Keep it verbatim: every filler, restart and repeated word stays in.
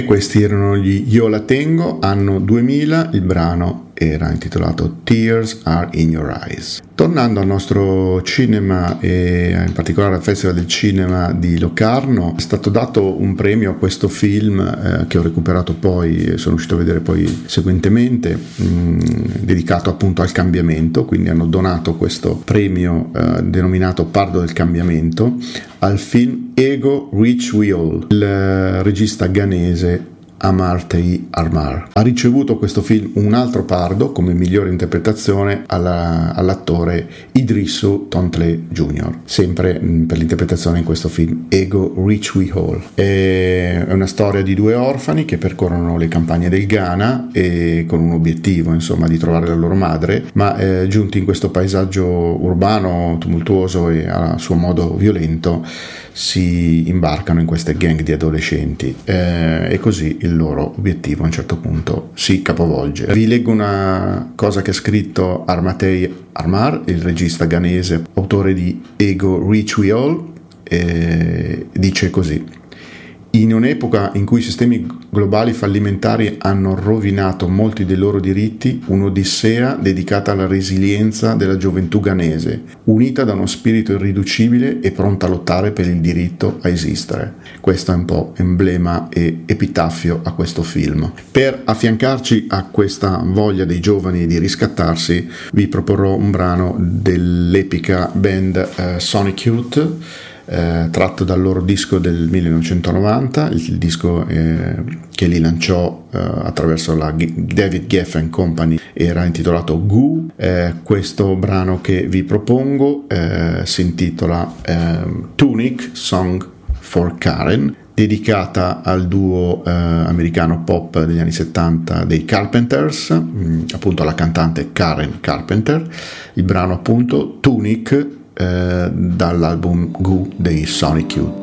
E questi erano gli Io la tengo, anno duemila, il brano era intitolato Tears Are in Your Eyes. Tornando al nostro cinema e in particolare al Festival del Cinema di Locarno, è stato dato un premio a questo film eh, che ho recuperato poi, sono riuscito a vedere poi seguentemente, mh, dedicato appunto al cambiamento, quindi hanno donato questo premio eh, denominato Pardo del Cambiamento al film Ego Reach We All. Il regista ghanese Amartey Armar ha ricevuto questo film un altro pardo come migliore interpretazione alla, all'attore Idrissou Tontlé Junior, sempre mh, per l'interpretazione in questo film Ego Reach We All. È una storia di due orfani che percorrono le campagne del Ghana e con un obiettivo, insomma, di trovare la loro madre, ma eh, giunti in questo paesaggio urbano tumultuoso e a suo modo violento si imbarcano in queste gang di adolescenti eh, e così il loro obiettivo a un certo punto si capovolge. Vi leggo una cosa che ha scritto Amartey Armar, il regista ghanese, autore di Ego Reach We All, e dice così: in un'epoca in cui i sistemi globali fallimentari hanno rovinato molti dei loro diritti, un'odissea dedicata alla resilienza della gioventù ghanese, unita da uno spirito irriducibile e pronta a lottare per il diritto a esistere. Questo è un po' emblema e epitaffio a questo film. Per affiancarci a questa voglia dei giovani di riscattarsi, vi proporrò un brano dell'epica band eh, Sonic Youth, Eh, tratto dal loro disco del millenovecentonovanta, il, il disco eh, che li lanciò eh, attraverso la G- David Geffen Company, era intitolato Goo. Eh, questo brano che vi propongo eh, si intitola eh, Tunic Song for Karen, dedicata al duo eh, americano pop degli anni settanta dei Carpenters, mh, appunto alla cantante Karen Carpenter. Il brano appunto Tunic, Eh, dall'album Goo dei Sonic Youth.